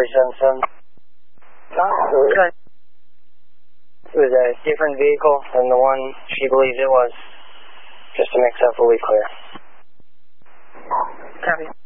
777. Good. It was a different vehicle than the one she believes it was. Just to make sure fully clear. Copy.